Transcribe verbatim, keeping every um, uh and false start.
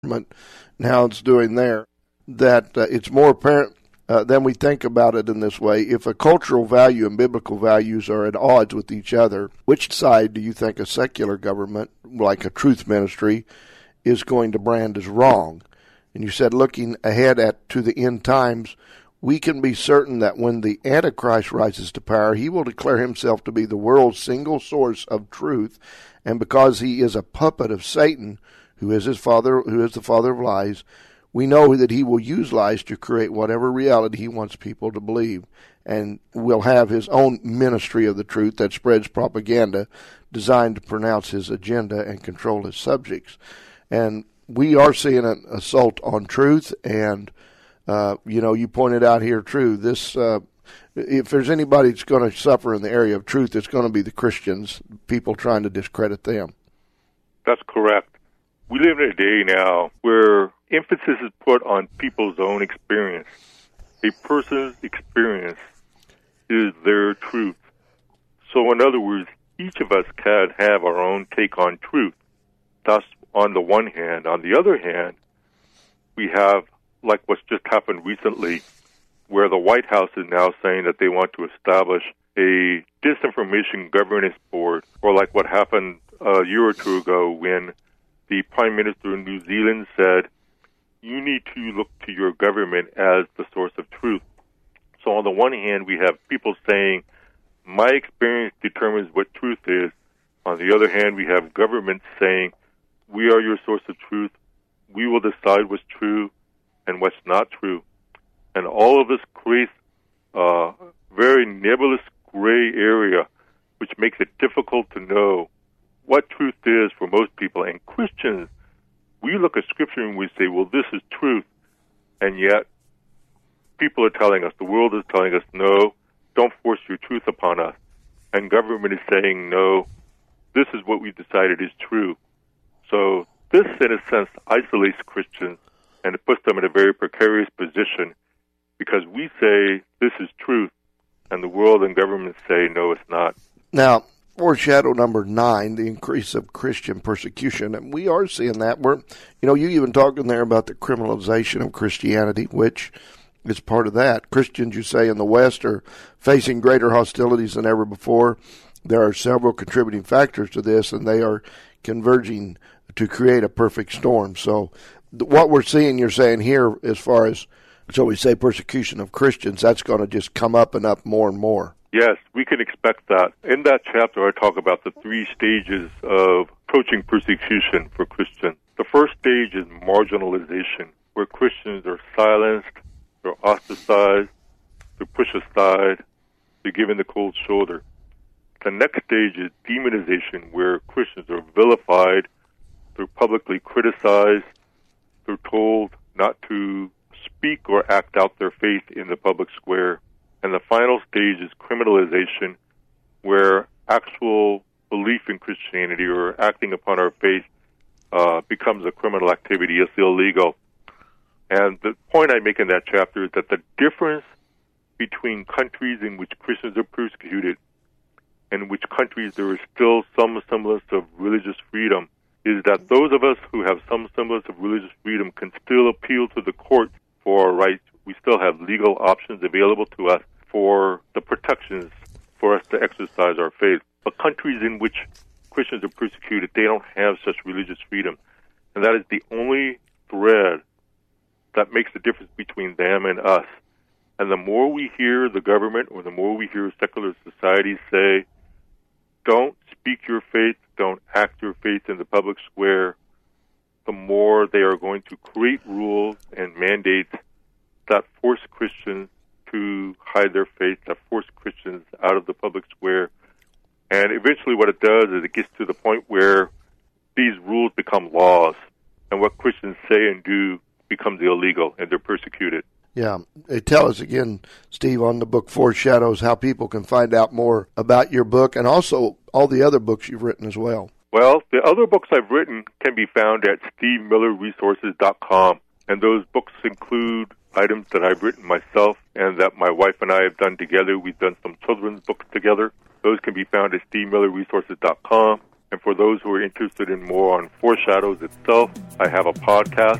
now it's doing there, that uh, it's more apparent uh, than we think about it in this way. If a cultural value and biblical values are at odds with each other, which side do you think a secular government, like a truth ministry, is going to brand as wrong? And you said, looking ahead at to the end times, we can be certain that when the Antichrist rises to power, he will declare himself to be the world's single source of truth, and because he is a puppet of Satan, who is his father, who is the father of lies, we know that he will use lies to create whatever reality he wants people to believe, and will have his own ministry of the truth that spreads propaganda designed to pronounce his agenda and control his subjects. And we are seeing an assault on truth, and uh, you know, you pointed out here, true. This, uh, if there's anybody that's going to suffer in the area of truth, it's going to be the Christians. People trying to discredit them. That's correct. We live in a day now where emphasis is put on people's own experience. A person's experience is their truth. So, in other words, each of us can have our own take on truth. That's on the one hand. On the other hand, we have, like what's just happened recently, where the White House is now saying that they want to establish a disinformation governance board, or like what happened a year or two ago when the Prime Minister of New Zealand said, you need to look to your government as the source of truth. So on the one hand, we have people saying, my experience determines what truth is. On the other hand, we have governments saying, we are your source of truth. We will decide what's true and what's not true. And all of this creates a very nebulous gray area, which makes it difficult to know what truth is for most people. And Christians, we look at Scripture and we say, well, this is truth. And yet, people are telling us, the world is telling us, no, don't force your truth upon us. And government is saying, no, this is what we've decided is true. So this, in a sense, isolates Christians, and it puts them in a very precarious position, because we say this is truth, and the world and government say, no, it's not. Now, foreshadow number nine, the increase of Christian persecution, and we are seeing that. We're, you know, you even talked in there about the criminalization of Christianity, which is part of that. Christians, you say, in the West are facing greater hostilities than ever before. There are several contributing factors to this, and they are converging to create a perfect storm. So what we're seeing, you're saying here, as far as, so we say, persecution of Christians, that's going to just come up and up more and more. Yes, we can expect that. In that chapter, I talk about the three stages of approaching persecution for Christians. The first stage is marginalization, where Christians are silenced, they're ostracized, they're pushed aside, they're given the cold shoulder. The next stage is demonization, where Christians are vilified, they're publicly criticized, they're told not to speak or act out their faith in the public square. And the final stage is criminalization, where actual belief in Christianity or acting upon our faith uh, becomes a criminal activity. It's illegal. And the point I make in that chapter is that the difference between countries in which Christians are persecuted and in which countries there is still some semblance of religious freedom is that those of us who have some semblance of religious freedom can still appeal to the court for our rights. We still have legal options available to us for the protections for us to exercise our faith. But countries in which Christians are persecuted, they don't have such religious freedom. And that is the only thread that makes the difference between them and us. And the more we hear the government or the more we hear secular societies say, don't speak your faith, don't act your faith in the public square, the more they are going to create rules and mandates that force Christians to hide their faith, that force Christians out of the public square. And eventually what it does is it gets to the point where these rules become laws, and what Christians say and do becomes illegal, and they're persecuted. Yeah. Tell us again, Steve, on the book Foreshadows, how people can find out more about your book and also all the other books you've written as well. Well, the other books I've written can be found at steve miller resources dot com, and those books include items that I've written myself and that my wife and I have done together. We've done some children's books together. Those can be found at steve miller resources dot com. And And for those who are interested in more on Foreshadows itself, I have a podcast